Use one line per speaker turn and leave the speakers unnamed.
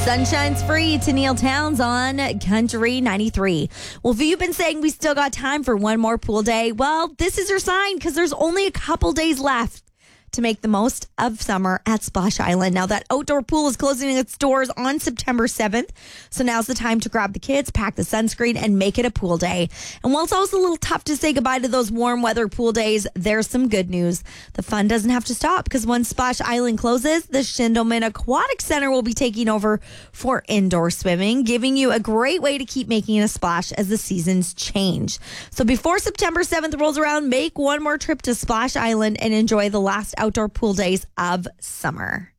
Sunshine's free to Neil Towns on Country 93. Well, if you've been saying we still got time for one more pool day, well, this is your sign because there's only a couple days left to make the most of summer at Splash Island. Now, that outdoor pool is closing its doors on September 7th. So now's the time to grab the kids, pack the sunscreen, and make it a pool day. And while it's also a little tough to say goodbye to those warm weather pool days, there's some good news. The fun doesn't have to stop because when Splash Island closes, the Schindelman Aquatic Center will be taking over for indoor swimming, giving you a great way to keep making a splash as the seasons change. So before September 7th rolls around, make one more trip to Splash Island and enjoy the last outdoor pool days of summer.